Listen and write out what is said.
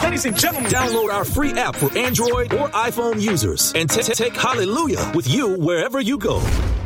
Ladies and gentlemen, download our free app for Android or iPhone users and take Hallelujah with you wherever you go.